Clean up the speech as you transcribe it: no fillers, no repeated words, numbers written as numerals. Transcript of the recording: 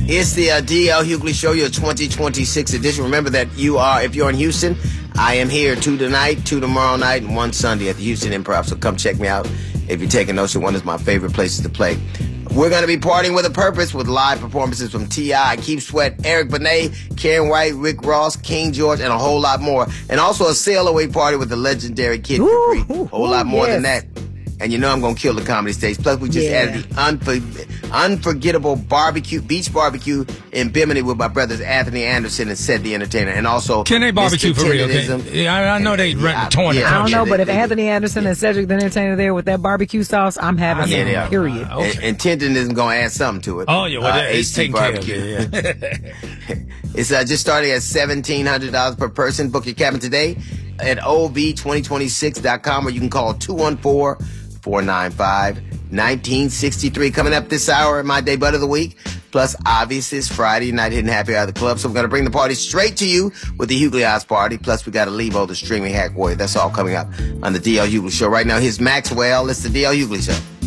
It's the D.L. Hughley Show, your 2026 edition. Remember that if you're in Houston, I am here 2 tonight, 2 tomorrow night, and 1 Sunday at the Houston Improv. So come check me out. If you're taking notes, one is my favorite places to play. We're going to be partying with a purpose with live performances from T.I., Keith Sweat, Eric Benet, Karen White, Rick Ross, King George, and a whole lot more. And also a sail-away party with the legendary Kid Capri. A whole lot more than that. And you know I'm going to kill the comedy stage. Plus, we just added the unforgettable beach barbecue in Bimini with my brothers Anthony Anderson and Ced the Entertainer. And also, can they barbecue for real? Okay. Yeah, I know they rent the tournament. I don't know, but if Anthony Anderson and Cedric the Entertainer there with that barbecue sauce, I'm having some, period. Okay. And Tintin is going to add something to it. Oh, yeah, well, it's taken barbecue. Care of it, It's just starting at $1,700 per person. Book your cabin today at OB2026.com, or you can call 214-495-1963. Coming up this hour, my day butt of the week. Plus, obviously, it's Friday night hitting happy hour at the club. So we're going to bring the party straight to you with the Hughley House Party. Plus, we got to Levo, the streaming hack warrior. That's all coming up on the D.L. Hughley Show. Right now, here's Maxwell. It's the D.L. Hughley Show.